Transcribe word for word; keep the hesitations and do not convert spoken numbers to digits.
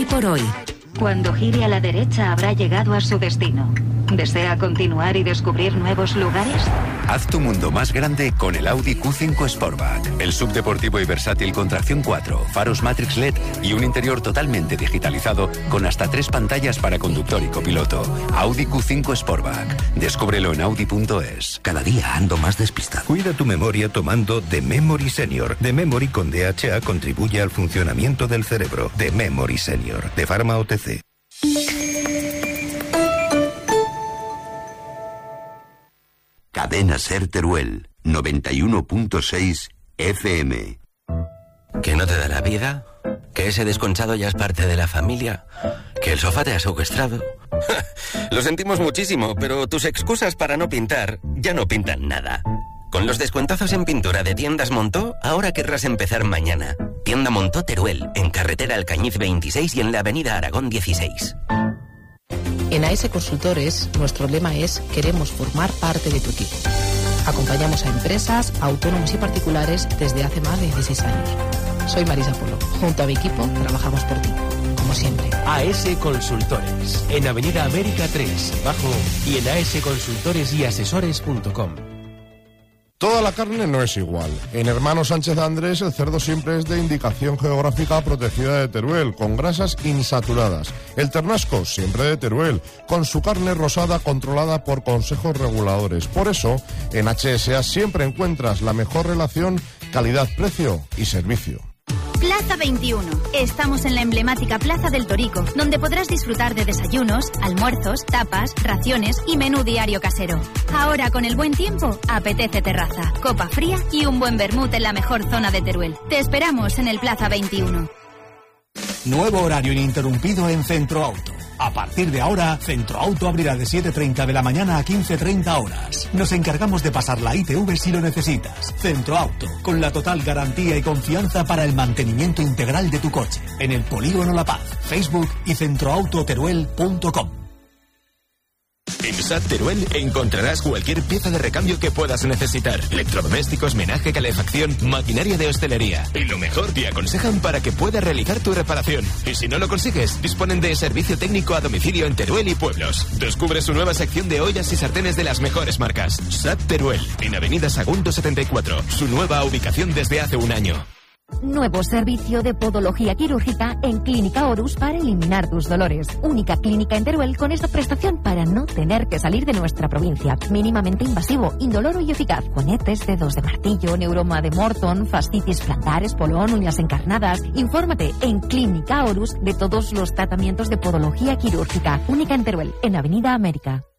hoy por hoy. Cuando gire a la derecha habrá llegado a su destino. ¿Desea continuar y descubrir nuevos lugares? Haz tu mundo más grande con el Audi Q cinco Sportback. El subdeportivo y versátil con tracción cuatro, faros Matrix L E D y un interior totalmente digitalizado con hasta tres pantallas para conductor y copiloto. Audi Q cinco Sportback. Descúbrelo en audi punto es. Cada día ando más despistado. Cuida tu memoria tomando The Memory Senior. The Memory con D H A contribuye al funcionamiento del cerebro. The Memory Senior. De Pharma O T C. Cadena Ser Teruel, noventa y uno punto seis F M. ¿Que no te da la vida? ¿Que ese desconchado ya es parte de la familia? ¿Que el sofá te ha secuestrado? Lo sentimos muchísimo, pero tus excusas para no pintar ya no pintan nada. Con los descuentazos en pintura de Tiendas Montó, ahora querrás empezar mañana. Tienda Montó Teruel, en carretera Alcañiz veintiséis y en la avenida Aragón dieciséis. En A S Consultores, nuestro lema es queremos formar parte de tu equipo. Acompañamos a empresas, autónomos y particulares desde hace más de dieciséis años. Soy Marisa Polo. Junto a mi equipo, trabajamos por ti, como siempre. A S Consultores, en Avenida América tres, bajo, y en asconsultores y asesores punto com. Toda la carne no es igual. En Hermano Sánchez Andrés el cerdo siempre es de indicación geográfica protegida de Teruel, con grasas insaturadas. El ternasco siempre de Teruel, con su carne rosada controlada por consejos reguladores. Por eso, en H S A siempre encuentras la mejor relación calidad-precio y servicio. Plaza veintiuno. Estamos en la emblemática Plaza del Torico, donde podrás disfrutar de desayunos, almuerzos, tapas, raciones y menú diario casero. Ahora, con el buen tiempo, apetece terraza, copa fría y un buen vermut en la mejor zona de Teruel. Te esperamos en el Plaza veintiuno. Nuevo horario ininterrumpido en Centro Auto. A partir de ahora, Centro Auto abrirá de siete treinta de la mañana a quince treinta horas. Nos encargamos de pasar la I T V si lo necesitas. Centro Auto, con la total garantía y confianza para el mantenimiento integral de tu coche. En el Polígono La Paz, Facebook y centroautoteruel punto com. En S A T Teruel encontrarás cualquier pieza de recambio que puedas necesitar. Electrodomésticos, menaje, calefacción, maquinaria de hostelería. Y lo mejor, te aconsejan para que puedas realizar tu reparación. Y si no lo consigues, disponen de servicio técnico a domicilio en Teruel y pueblos. Descubre su nueva sección de ollas y sartenes de las mejores marcas. S A T Teruel, en Avenida Sagunto setenta y cuatro. Su nueva ubicación desde hace un año. Nuevo servicio de podología quirúrgica en Clínica Horus para eliminar tus dolores. Única clínica en Teruel con esta prestación para no tener que salir de nuestra provincia. Mínimamente invasivo, indoloro y eficaz. Conetes, dedos de martillo, neuroma de Morton, fascitis plantar, espolón, uñas encarnadas. Infórmate en Clínica Horus de todos los tratamientos de podología quirúrgica. Única en Teruel, en Avenida América.